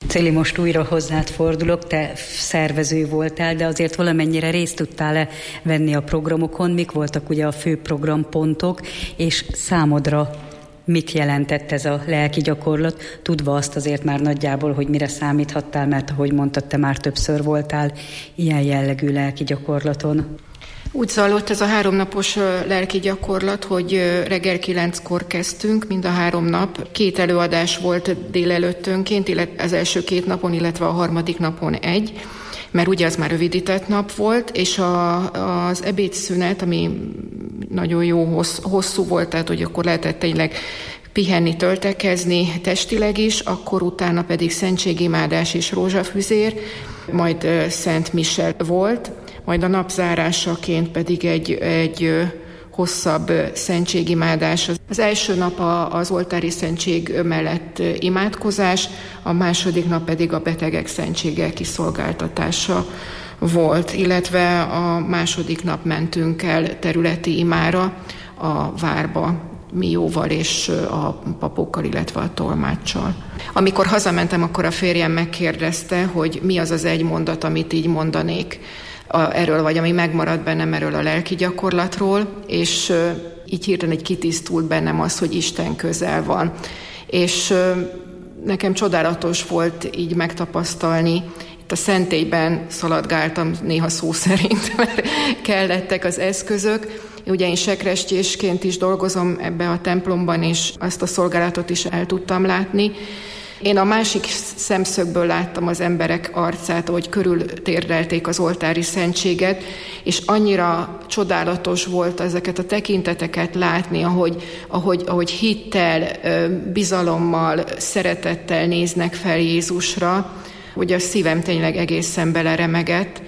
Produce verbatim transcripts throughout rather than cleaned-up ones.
Céli, most újra hozzád fordulok, te szervező voltál, de azért valamennyire részt tudtál-e venni a programokon, mik voltak ugye a fő programpontok, és számodra mit jelentett ez a lelki gyakorlat, tudva azt azért már nagyjából, hogy mire számíthattál, mert ahogy mondtad, te már többször voltál ilyen jellegű lelki gyakorlaton. Úgy zajlott ez a háromnapos lelki gyakorlat, hogy reggel kilenckor kezdtünk, mind a három nap. Két előadás volt délelőttönként, illetve az első két napon, illetve a harmadik napon egy, mert ugye az már rövidített nap volt, és a, az ebédszünet, ami nagyon jó hossz, hosszú volt, tehát hogy akkor lehetett tényleg pihenni, töltekezni testileg is, akkor utána pedig szentségimádás és rózsafüzér, majd Szent Mise volt, majd a nap zárásaként pedig egy, egy hosszabb szentségimádás. Az első nap az oltári szentség mellett imádkozás, a második nap pedig a betegek szentsége kiszolgáltatása volt, illetve a második nap mentünk el területi imára a várba, Mióval és a papokkal, illetve a tolmáccsal. Amikor hazamentem, akkor a férjem megkérdezte, hogy mi az az egy mondat, amit így mondanék a, erről, vagy ami megmaradt bennem erről a lelki gyakorlatról, és így hirtelen egy kitisztult bennem az, hogy Isten közel van. És nekem csodálatos volt így megtapasztalni. Itt a szentélyben szaladgáltam néha szó szerint, mert kellettek az eszközök. Ugye én sekrestjésként is dolgozom ebbe a templomban, és azt a szolgálatot is el tudtam látni. Én a másik szemszögből láttam az emberek arcát, ahogy körül térdelték az oltári szentséget, és annyira csodálatos volt ezeket a tekinteteket látni, ahogy, ahogy, ahogy hittel, bizalommal, szeretettel néznek fel Jézusra, hogy a szívem tényleg egészen beleremegett.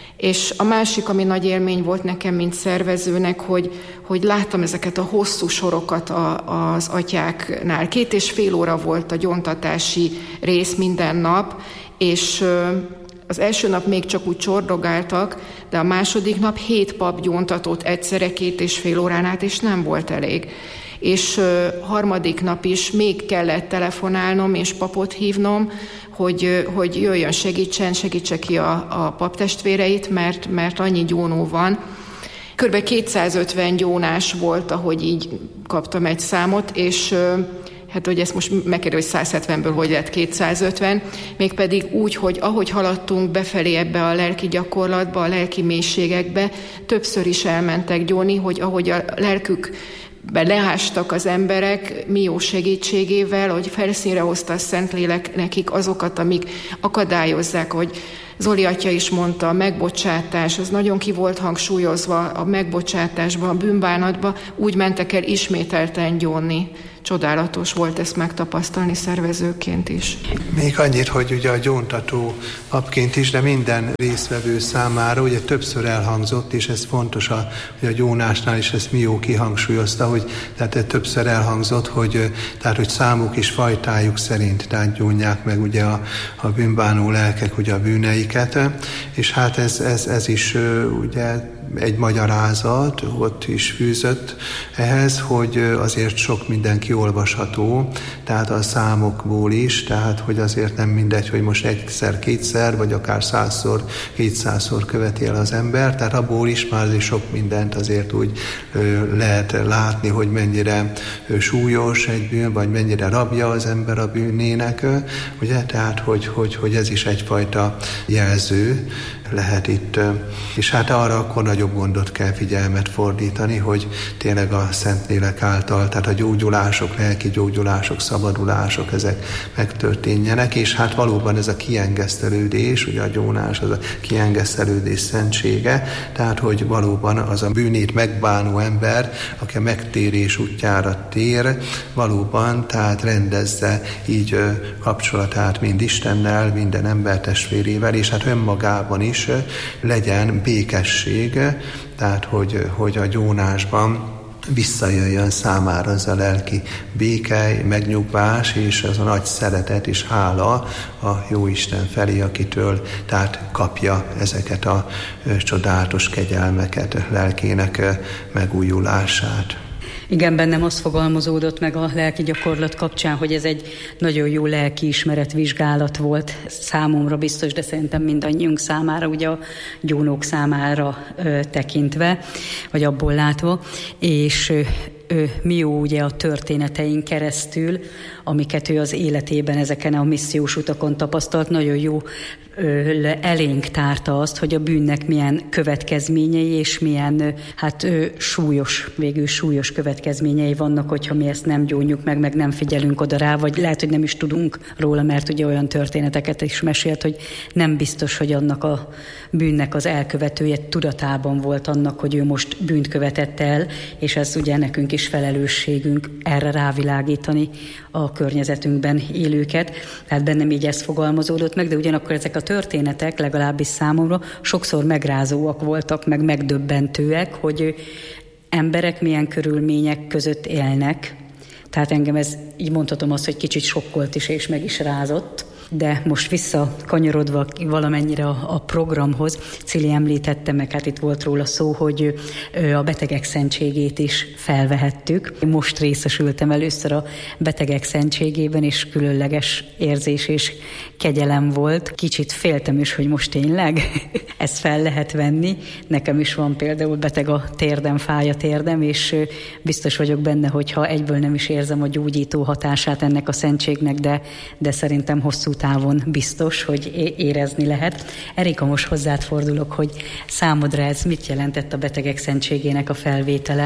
És a másik, ami nagy élmény volt nekem, mint szervezőnek, hogy, hogy láttam ezeket a hosszú sorokat a, az atyáknál. Két és fél óra volt a gyóntatási rész minden nap, és az első nap még csak úgy csordogáltak, de a második nap hét pap gyóntatott egyszerre két és fél órán át, és nem volt elég. És harmadik nap is még kellett telefonálnom és papot hívnom, hogy, hogy jöjjön, segítsen, segítse ki a, a paptestvéreit, mert, mert annyi gyónó van. Körülbelül kétszázötven gyónás volt, ahogy így kaptam egy számot, és hát hogy ezt most megkérdő, hogy száz hetvenből hogy lett kétszázötven, mégpedig úgy, hogy ahogy haladtunk befelé ebbe a lelki gyakorlatba, a lelki mélységekbe, többször is elmentek gyóni, hogy ahogy a lelkük leástak az emberek Mió segítségével, hogy felszínre hozta a Szentlélek nekik azokat, amik akadályozzák, hogy Zoli atya is mondta, a megbocsátás, az nagyon ki volt hangsúlyozva, a megbocsátásba, a bűnbánatba, úgy mentek el ismételten gyónni. Csodálatos volt ezt megtapasztalni szervezőként is. Még annyit, hogy ugye a gyóntató papként is, de minden résztvevő számára ugye többször elhangzott, és ez fontos, a, hogy a gyónásnál is ezt Mió kihangsúlyozta, hogy tehát többször elhangzott, hogy, tehát, hogy számuk és fajtájuk szerint tehát gyónják meg ugye a, a bűnbánó lelkek ugye a bűneiket, és hát ez, ez, ez is ugye egy magyarázat ott is fűzött ehhez, hogy azért sok minden kiolvasható, tehát a számokból is, tehát hogy azért nem mindegy, hogy most egyszer, kétszer, vagy akár százszor, kétszázszor követi el az ember, tehát abból is már azért sok mindent azért úgy lehet látni, hogy mennyire súlyos egy bűn, vagy mennyire rabja az ember a bűnének, ugye, tehát hogy, hogy, hogy ez is egyfajta jelző lehet itt, és hát arra akkor nagyobb gondot kell figyelmet fordítani, hogy tényleg a Szentlélek által, tehát a gyógyulások, lelki gyógyulások, szabadulások, ezek megtörténjenek, és hát valóban ez a kiengesztelődés, ugye a gyónás, az a kiengesztelődés szentsége, tehát hogy valóban az a bűnét megbánó ember, aki a megtérés útjára tér, valóban tehát rendezze így kapcsolatát mind Istennel, minden embertestvérével, és hát önmagában is legyen békesség, tehát hogy, hogy a gyónásban visszajöjjön számára az a lelki béke, megnyugvás, és az a nagy szeretet és hála a Jóisten felé, akitől tehát kapja ezeket a csodálatos kegyelmeket, lelkének megújulását. Igen, bennem az fogalmazódott meg a lelki gyakorlat kapcsán, hogy ez egy nagyon jó lelkiismeret vizsgálat volt számomra biztos, de szerintem mindannyiunk számára, ugye a gyónók számára ö, tekintve, vagy abból látva, és ö, ö, Mió ugye a történetein keresztül, amiket ő az életében ezeken a missziós utakon tapasztalt, nagyon jó elénk tárta azt, hogy a bűnnek milyen következményei, és milyen hát súlyos, végül súlyos következményei vannak, hogyha mi ezt nem gyónjuk meg, meg nem figyelünk oda rá, vagy lehet, hogy nem is tudunk róla, mert ugye olyan történeteket is mesélt, hogy nem biztos, hogy annak a bűnnek az elkövetője tudatában volt annak, hogy ő most bűnt követett el, és ez ugye nekünk is felelősségünk erre rávilágítani a környezetünkben élőket. Tehát bennem így ez fogalmazódott meg, de ugyanakkor ezek a történetek, legalábbis számomra, sokszor megrázóak voltak, meg megdöbbentőek, hogy emberek milyen körülmények között élnek. Tehát engem ez, így mondhatom azt, hogy kicsit sokkolt is, és meg is rázott. De most visszakanyarodva valamennyire a, a programhoz, Cili említette, meg hát itt volt róla szó, hogy a betegek szentségét is felvehettük. Most részesültem először a betegek szentségében, és különleges érzés és kegyelem volt. Kicsit féltem is, hogy most tényleg ezt fel lehet venni. Nekem is van például beteg a térdem, fáj a térdem, és biztos vagyok benne, hogyha egyből nem is érzem a gyógyító hatását ennek a szentségnek, de, de szerintem hosszú távon biztos, hogy érezni lehet. Erika, most hozzád fordulok, hogy számodra ez mit jelentett a betegek szentségének a felvétele?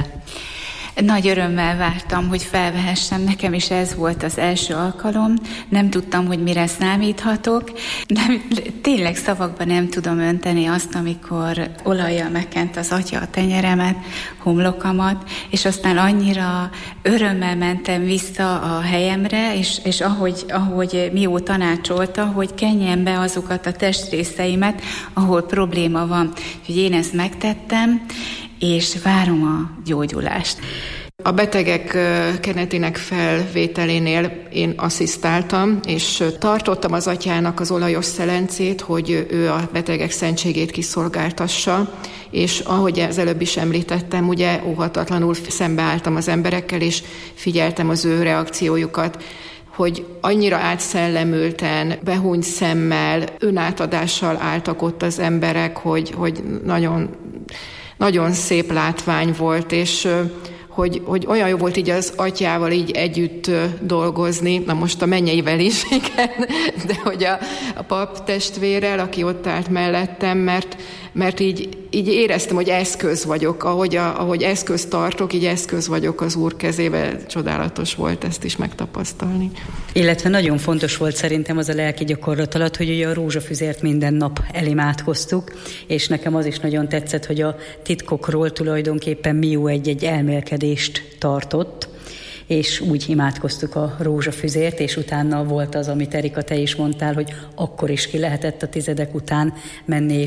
Nagy örömmel vártam, hogy felvehessem, nekem is ez volt az első alkalom, nem tudtam, hogy mire számíthatok, nem, tényleg szavakban nem tudom önteni azt, amikor olajjal megkent az atya a tenyeremet, homlokamat, és aztán annyira örömmel mentem vissza a helyemre, és, és ahogy, ahogy Mió tanácsolta, hogy kenjen be azokat a testrészeimet, ahol probléma van. Úgyhogy én ezt megtettem, és várom a gyógyulást. A betegek kenetének felvételénél én asszisztáltam, és tartottam az atyának az olajos szelencét, hogy ő a betegek szentségét kiszolgáltassa, és ahogy az előbb is említettem, ugye óhatatlanul szembeálltam az emberekkel, és figyeltem az ő reakciójukat, hogy annyira átszellemülten, behúnyt szemmel, önátadással álltak ott az emberek, hogy, hogy nagyon... Nagyon szép látvány volt, és hogy, hogy olyan jó volt így az atyával így együtt dolgozni, na most a mennyeivel is, igen, de hogy a, a pap testvérrel, aki ott állt mellettem, mert, mert így, így éreztem, hogy eszköz vagyok, ahogy, a, ahogy eszköz tartok, így eszköz vagyok az Úr kezébe. Csodálatos volt ezt is megtapasztalni. Illetve nagyon fontos volt szerintem az a lelki gyakorlat alatt, hogy ugye a rózsafüzért minden nap elimádkoztuk, és nekem az is nagyon tetszett, hogy a titkokról tulajdonképpen Mió egy-egy elmélkedést tartott, és úgy imádkoztuk a rózsafüzért, és utána volt az, amit Erika, te is mondtál, hogy akkor is ki lehetett a tizedek után menni,